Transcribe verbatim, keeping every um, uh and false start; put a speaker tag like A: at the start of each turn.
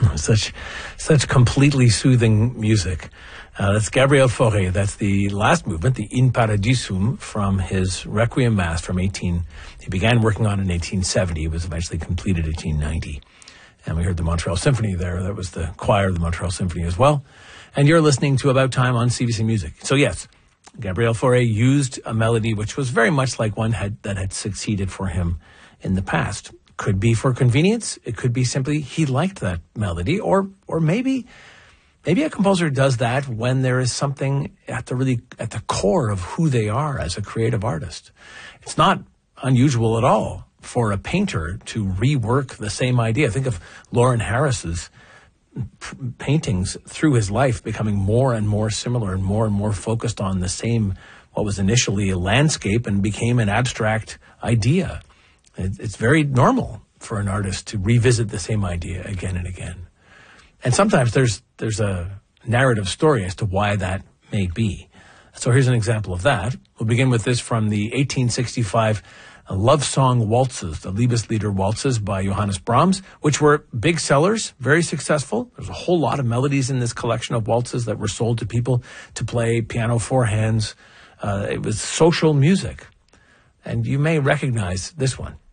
A: such, such completely soothing music. Uh, that's Gabriel Fauré. That's the last movement, the In Paradisum, from his Requiem Mass from eighteen. He began working on it in eighteen seventy. It was eventually completed in eighteen ninety. And we heard the Montreal Symphony there. That was the choir of the Montreal Symphony as well. And you're listening to About Time on C B C Music. So yes, Gabriel Fauré used a melody which was very much like one had, that had succeeded for him in the past. Could be for convenience. It could be simply he liked that melody, or or maybe maybe a composer does that when there is something at the really at the core of who they are as a creative artist. It's not unusual at all for a painter to rework the same idea. Think of Lauren Harris's p- paintings through his life becoming more and more similar and more and more focused on the same, what was initially a landscape and became an abstract idea. It, it's very normal for an artist to revisit the same idea again and again. And sometimes there's there's a narrative story as to why that may be. So here's an example of that. We'll begin with this from the eighteen sixty-five love song waltzes, the Liebeslieder waltzes by Johannes Brahms, which were big sellers, very successful. There's a whole lot of melodies in this collection of waltzes that were sold to people to play piano four hands. Uh, it was social music. And you may recognize this one.